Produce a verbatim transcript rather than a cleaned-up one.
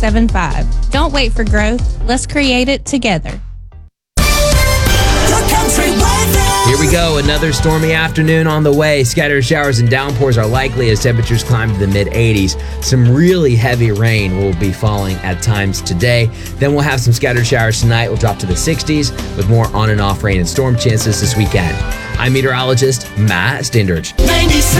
seven five. Don't wait for growth. Let's create it together. Here we go. Another stormy afternoon on the way. Scattered showers and downpours are likely as temperatures climb to the mid eighties. Some really heavy rain will be falling at times today. Then we'll have some scattered showers tonight. We'll drop to the sixties with more on and off rain and storm chances this weekend. I'm meteorologist Matt Stindrich.